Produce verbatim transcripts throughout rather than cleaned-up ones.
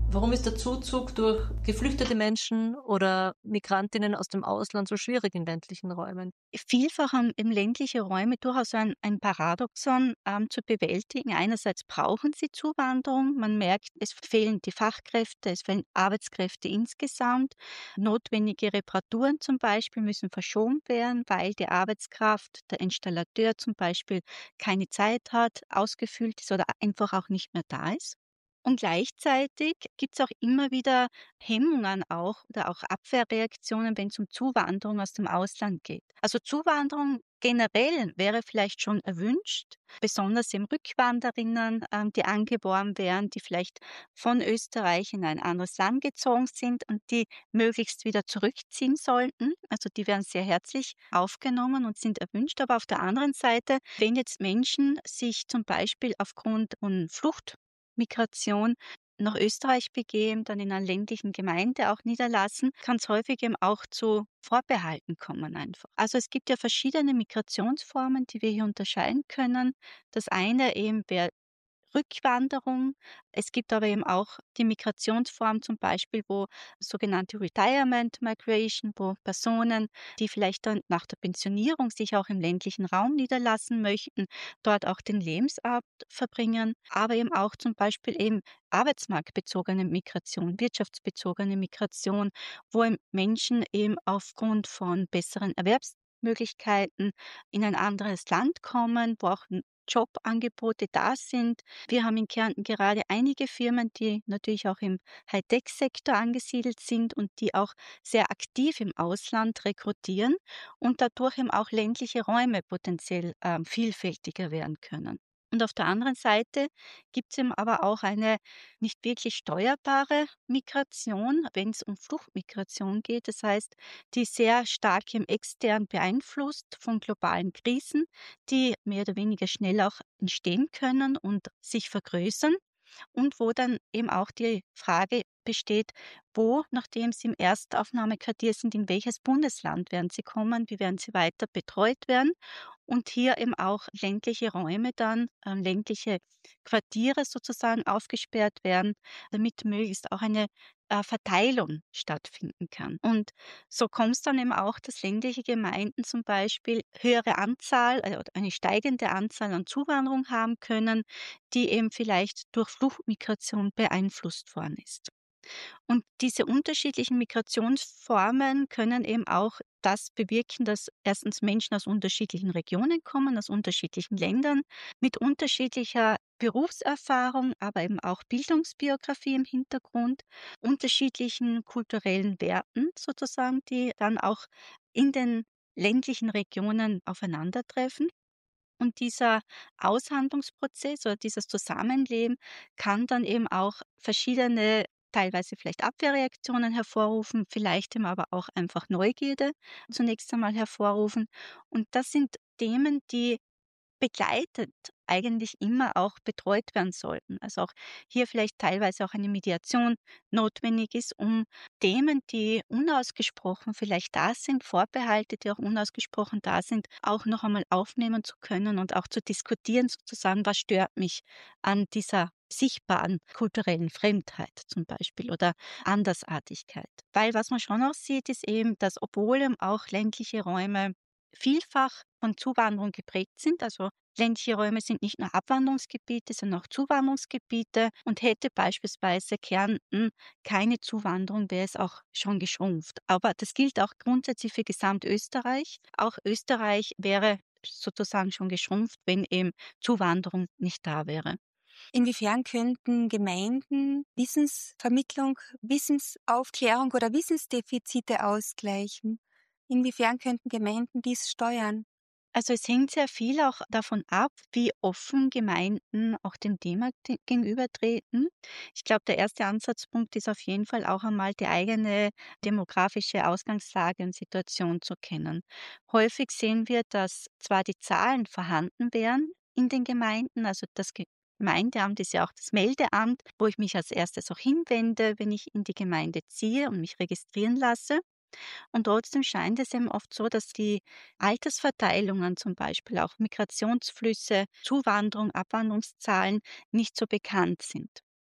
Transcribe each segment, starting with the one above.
Warum ist der Zuzug durch geflüchtete Menschen oder Migrantinnen aus dem Ausland so schwierig in ländlichen Räumen? Vielfach haben eben ländliche Räume durchaus ein ein Paradoxon, ähm, zu bewältigen. Einerseits brauchen sie Zuwanderung. Man merkt, es fehlen die Fachkräfte, es fehlen Arbeitskräfte insgesamt. Notwendige Reparaturen zum Beispiel müssen verschoben werden, weil die Arbeitskraft, der Installateur zum Beispiel, keine Zeit hat, ausgefüllt ist oder einfach auch nicht mehr da ist. Und gleichzeitig gibt's auch immer wieder Hemmungen auch oder auch Abwehrreaktionen, wenn es um Zuwanderung aus dem Ausland geht. Also Zuwanderung generell wäre vielleicht schon erwünscht, besonders eben Rückwanderinnen, ähm, die angeworben wären, die vielleicht von Österreich in ein anderes Land gezogen sind und die möglichst wieder zurückziehen sollten. Also die werden sehr herzlich aufgenommen und sind erwünscht. Aber auf der anderen Seite, wenn jetzt Menschen sich zum Beispiel aufgrund von Flucht Migration nach Österreich begeben, dann in einer ländlichen Gemeinde auch niederlassen, kann es häufig eben auch zu Vorbehalten kommen einfach. Also, es gibt ja verschiedene Migrationsformen, die wir hier unterscheiden können. Das eine eben wäre Rückwanderung. Es gibt aber eben auch die Migrationsform zum Beispiel, wo sogenannte Retirement Migration, wo Personen, die vielleicht dann nach der Pensionierung sich auch im ländlichen Raum niederlassen möchten, dort auch den Lebensabend verbringen, aber eben auch zum Beispiel eben arbeitsmarktbezogene Migration, wirtschaftsbezogene Migration, wo eben Menschen eben aufgrund von besseren Erwerbsmöglichkeiten in ein anderes Land kommen, wo auch Jobangebote da sind. Wir haben in Kärnten gerade einige Firmen, die natürlich auch im Hightech-Sektor angesiedelt sind und die auch sehr aktiv im Ausland rekrutieren und dadurch eben auch ländliche Räume potenziell, ähm, vielfältiger werden können. Und auf der anderen Seite gibt es eben aber auch eine nicht wirklich steuerbare Migration, wenn es um Fluchtmigration geht. Das heißt, die sehr stark im Extern beeinflusst von globalen Krisen, die mehr oder weniger schnell auch entstehen können und sich vergrößern und wo dann eben auch die Frage besteht, wo, nachdem Sie im Erstaufnahmequartier sind, in welches Bundesland werden Sie kommen, wie werden Sie weiter betreut werden und hier eben auch ländliche Räume dann, ähm, ländliche Quartiere sozusagen aufgesperrt werden, damit möglichst auch eine, äh, Verteilung stattfinden kann. Und so kommt es dann eben auch, dass ländliche Gemeinden zum Beispiel höhere Anzahl, äh, oder eine steigende Anzahl an Zuwanderung haben können, die eben vielleicht durch Fluchtmigration beeinflusst worden ist. Und diese unterschiedlichen Migrationsformen können eben auch das bewirken, dass erstens Menschen aus unterschiedlichen Regionen kommen, aus unterschiedlichen Ländern, mit unterschiedlicher Berufserfahrung, aber eben auch Bildungsbiografie im Hintergrund, unterschiedlichen kulturellen Werten sozusagen, die dann auch in den ländlichen Regionen aufeinandertreffen. Und dieser Aushandlungsprozess oder dieses Zusammenleben kann dann eben auch verschiedene, teilweise vielleicht Abwehrreaktionen hervorrufen, vielleicht eben aber auch einfach Neugierde zunächst einmal hervorrufen. Und das sind Themen, die begleitet eigentlich immer auch betreut werden sollten. Also auch hier vielleicht teilweise auch eine Mediation notwendig ist, um Themen, die unausgesprochen vielleicht da sind, Vorbehalte, die auch unausgesprochen da sind, auch noch einmal aufnehmen zu können und auch zu diskutieren sozusagen, was stört mich an dieser sichtbaren kulturellen Fremdheit zum Beispiel oder Andersartigkeit. Weil was man schon auch sieht, ist eben, dass obwohl eben auch ländliche Räume vielfach von Zuwanderung geprägt sind. Also ländliche Räume sind nicht nur Abwanderungsgebiete, sondern auch Zuwanderungsgebiete und hätte beispielsweise Kärnten keine Zuwanderung, wäre es auch schon geschrumpft. Aber das gilt auch grundsätzlich für Gesamtösterreich. Auch Österreich wäre sozusagen schon geschrumpft, wenn eben Zuwanderung nicht da wäre. Inwiefern könnten Gemeinden Wissensvermittlung, Wissensaufklärung oder Wissensdefizite ausgleichen? Inwiefern könnten Gemeinden dies steuern? Also es hängt sehr viel auch davon ab, wie offen Gemeinden auch dem Thema te- gegenübertreten. Ich glaube, der erste Ansatzpunkt ist auf jeden Fall auch einmal die eigene demografische Ausgangslage und Situation zu kennen. Häufig sehen wir, dass zwar die Zahlen vorhanden wären in den Gemeinden, also das Ge- Gemeindeamt ist ja auch das Meldeamt, wo ich mich als erstes auch hinwende, wenn ich in die Gemeinde ziehe und mich registrieren lasse. Und trotzdem scheint es eben oft so, dass die Altersverteilungen zum Beispiel, auch Migrationsflüsse, Zuwanderung, Abwanderungszahlen nicht so bekannt sind.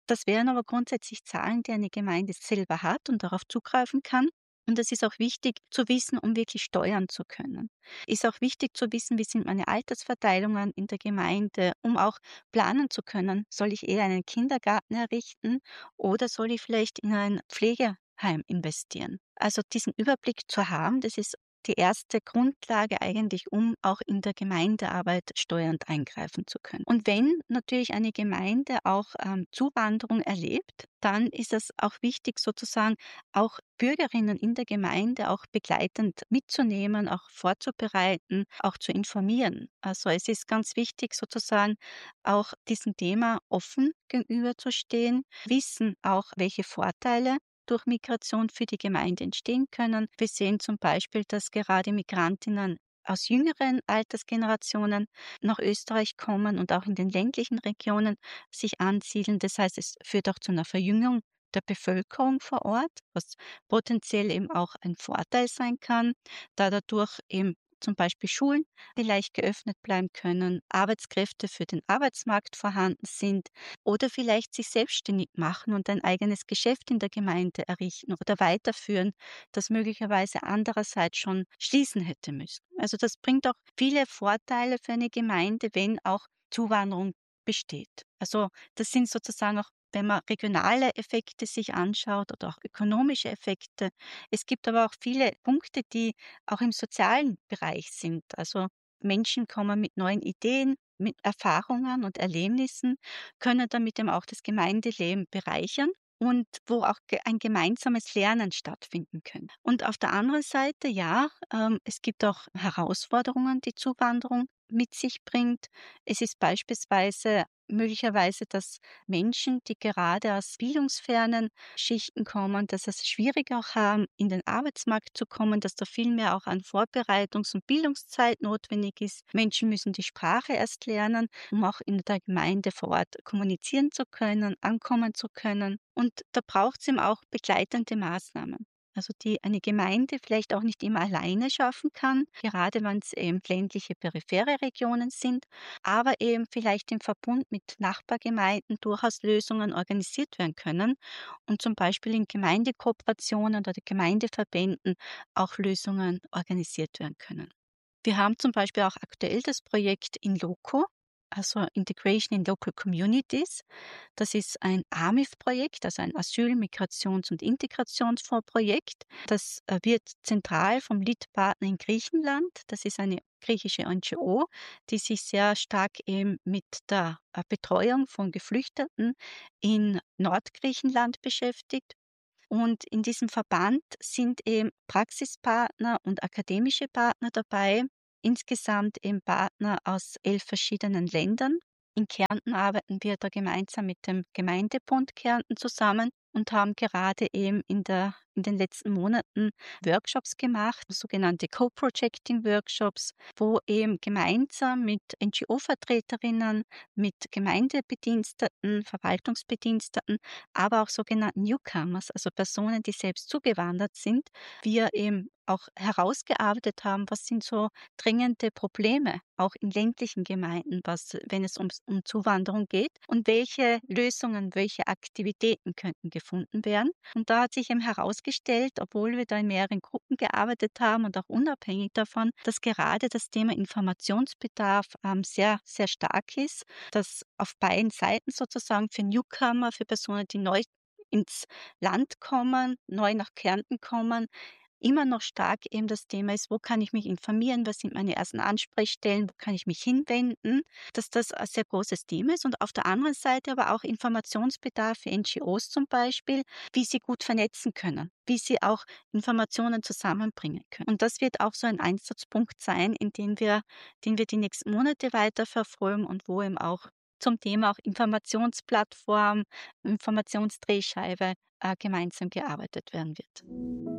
Das wären aber grundsätzlich Zahlen, die eine Gemeinde selber hat und darauf zugreifen kann. Und es ist auch wichtig zu wissen, um wirklich steuern zu können. Ist auch wichtig zu wissen, wie sind meine Altersverteilungen in der Gemeinde, um auch planen zu können. Soll ich eher einen Kindergarten errichten oder soll ich vielleicht in ein Pflegeheim investieren? Also diesen Überblick zu haben, das ist die erste Grundlage eigentlich, um auch in der Gemeindearbeit steuernd eingreifen zu können. Und wenn natürlich eine Gemeinde auch ähm, Zuwanderung erlebt, dann ist es auch wichtig, sozusagen auch Bürgerinnen in der Gemeinde auch begleitend mitzunehmen, auch vorzubereiten, auch zu informieren. Also es ist ganz wichtig, sozusagen auch diesem Thema offen gegenüberzustehen, wissen auch, welche Vorteile durch Migration für die Gemeinde entstehen können. Wir sehen zum Beispiel, dass gerade Migrantinnen aus jüngeren Altersgenerationen nach Österreich kommen und auch in den ländlichen Regionen sich ansiedeln. Das heißt, es führt auch zu einer Verjüngung der Bevölkerung vor Ort, was potenziell eben auch ein Vorteil sein kann, da dadurch eben zum Beispiel Schulen vielleicht geöffnet bleiben können, Arbeitskräfte für den Arbeitsmarkt vorhanden sind oder vielleicht sich selbstständig machen und ein eigenes Geschäft in der Gemeinde errichten oder weiterführen, das möglicherweise andererseits schon schließen hätte müssen. Also das bringt auch viele Vorteile für eine Gemeinde, wenn auch Zuwanderung besteht. Also das sind sozusagen auch, wenn man regionale Effekte sich anschaut oder auch ökonomische Effekte. Es gibt aber auch viele Punkte, die auch im sozialen Bereich sind. Also Menschen kommen mit neuen Ideen, mit Erfahrungen und Erlebnissen, können damit eben auch das Gemeindeleben bereichern und wo auch ge ein gemeinsames Lernen stattfinden kann. Und auf der anderen Seite, ja, ähm, es gibt auch Herausforderungen, die Zuwanderung mit sich bringt. Es ist beispielsweise möglicherweise, dass Menschen, die gerade aus bildungsfernen Schichten kommen, dass es schwierig auch haben, in den Arbeitsmarkt zu kommen, dass da viel mehr auch an Vorbereitungs- und Bildungszeit notwendig ist. Menschen müssen die Sprache erst lernen, um auch in der Gemeinde vor Ort kommunizieren zu können, ankommen zu können. Und da braucht es eben auch begleitende Maßnahmen. Also die eine Gemeinde vielleicht auch nicht immer alleine schaffen kann, gerade wenn es eben ländliche periphere Regionen sind, aber eben vielleicht im Verbund mit Nachbargemeinden durchaus Lösungen organisiert werden können und zum Beispiel in Gemeindekooperationen oder Gemeindeverbänden auch Lösungen organisiert werden können. Wir haben zum Beispiel auch aktuell das Projekt InLoco, also Integration in Local Communities. Das ist ein A M I F-Projekt, also ein Asyl-, Migrations- und Integrationsfondsprojekt. Das äh, wird zentral vom Lead-Partner in Griechenland. Das ist eine griechische N G O, die sich sehr stark eben mit der äh, Betreuung von Geflüchteten in Nordgriechenland beschäftigt. Und in diesem Verband sind eben Praxispartner und akademische Partner dabei, insgesamt eben Partner aus elf verschiedenen Ländern. In Kärnten arbeiten wir da gemeinsam mit dem Gemeindebund Kärnten zusammen und haben gerade eben in der in den letzten Monaten Workshops gemacht, sogenannte Co-Projecting-Workshops, wo eben gemeinsam mit N G O-Vertreterinnen, mit Gemeindebediensteten, Verwaltungsbediensteten, aber auch sogenannten Newcomers, also Personen, die selbst zugewandert sind, wir eben auch herausgearbeitet haben, was sind so dringende Probleme, auch in ländlichen Gemeinden, was, wenn es ums, um Zuwanderung geht und welche Lösungen, welche Aktivitäten könnten gefunden werden. Und da hat sich eben herausgestellt, obwohl wir da in mehreren Gruppen gearbeitet haben und auch unabhängig davon, dass gerade das Thema Informationsbedarf ähm, sehr, sehr stark ist, dass auf beiden Seiten sozusagen für Newcomer, für Personen, die neu ins Land kommen, neu nach Kärnten kommen, immer noch stark eben das Thema ist, wo kann ich mich informieren, was sind meine ersten Ansprechstellen, wo kann ich mich hinwenden, dass das ein sehr großes Thema ist und auf der anderen Seite aber auch Informationsbedarf für N G Os zum Beispiel, wie sie gut vernetzen können, wie sie auch Informationen zusammenbringen können. Und das wird auch so ein Einsatzpunkt sein, in den wir, den wir die nächsten Monate weiter verfolgen und wo eben auch zum Thema auch Informationsplattform, Informationsdrehscheibe äh, gemeinsam gearbeitet werden wird.